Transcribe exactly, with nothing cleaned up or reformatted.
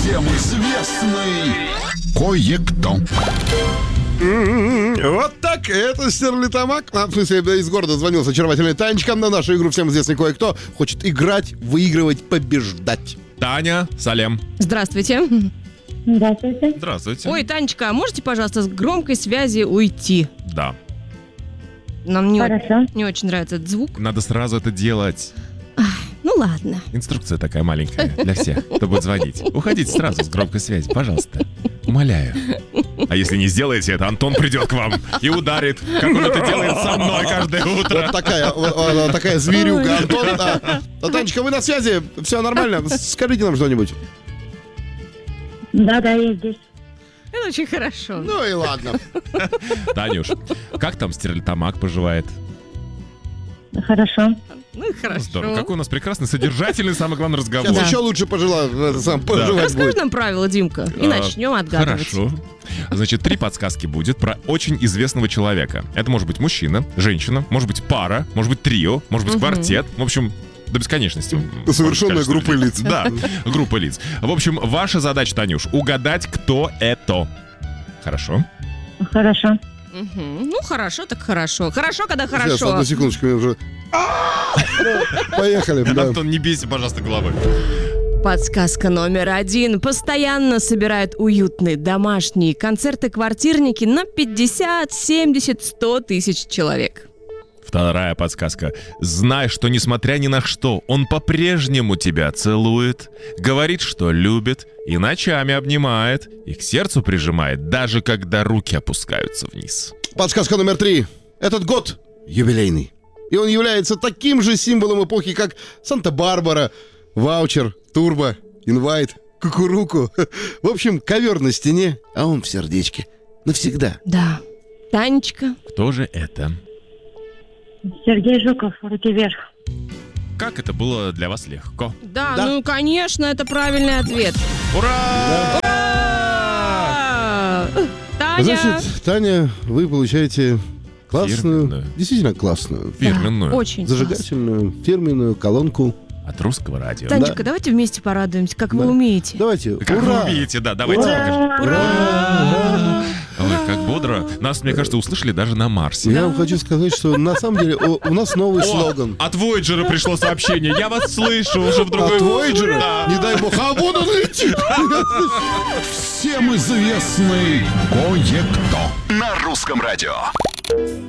Всем известный кое-кто. Вот так, это Стерлитамак. А, в смысле, из города звонил с очаровательной Танечка. На нашу игру «Всем известный кое-кто» хочет играть, выигрывать, побеждать. Таня, Салем. Здравствуйте. Здравствуйте. Здравствуйте. Ой, Танечка, а можете, пожалуйста, с громкой связи уйти? Да. Нам не, Хорошо. не очень нравится этот звук. Надо сразу это делать. Ну ладно. Инструкция такая маленькая для всех, кто будет звонить. Уходите сразу с громкой связи, пожалуйста. Умоляю. А если не сделаете это, Антон придет к вам и ударит, как он это делает со мной каждое утро. Вот такая, вот, вот такая зверюга. Антон, а, а, Танечка, вы на связи? Все нормально? Скажите нам что-нибудь. Да, да, я здесь. Это очень хорошо. Ну и ладно. Танюш, как там Стерлитамак поживает? Хорошо. Ну и хорошо. Здорово. Какой у нас прекрасный, содержательный, самый главный разговор. Сейчас Да. еще лучше пожелаю, это сам пожелать Расскажи будет. нам правила, Димка, и А, начнем отгадывать. Хорошо. Значит, три подсказки будет про очень известного человека. Это может быть мужчина, женщина, может быть пара, может быть трио, может быть квартет. В общем, до бесконечности. Совершенная Можно группа сказать, лиц. что- Да, группа лиц. В общем, ваша задача, Танюш, угадать, кто это. Хорошо? Хорошо. Мгм. Ну, хорошо, так хорошо. Хорошо, когда Сейчас, хорошо. одну секундочку, мне уже... Поехали, да. Антон, не бейся, пожалуйста, головой. Подсказка номер один. Постоянно собирают уютные домашние концерты-квартирники на пятьдесят, семьдесят, сто тысяч человек. Вторая подсказка. Знай, что несмотря ни на что, он по-прежнему тебя целует, говорит, что любит, и ночами обнимает, и к сердцу прижимает, даже когда руки опускаются вниз. Подсказка номер три. Этот год юбилейный. И он является таким же символом эпохи, как Санта-Барбара, Ваучер, Турбо, Инвайт, Кукуруку. В общем, ковер на стене, а он в сердечке. Навсегда. Да. Танечка. Кто же это? Сергей Жуков, руки вверх. Как это было для вас легко? Да, Да. ну, конечно, это правильный ответ. Ура! А, Таня. Значит, Таня, вы получаете классную, Фирменную. действительно классную, Фирменную. Да, очень зажигательную, фирменную колонку. От русского радио. класс. Танечка, давайте вместе порадуемся, как Да. вы умеете. Давайте, Как ура! вы умеете, да, давайте. покажем. Ура! Ой, как бодро. Нас, мне кажется, услышали даже на Марсе. Я вам хочу сказать, что на самом деле у, у нас новый О, слоган. от Вояджера пришло сообщение. Я вас слышу уже в другой... От Voyager? Да. Не дай бог, а вон он летит! Всем известный кое-кто на русском радио.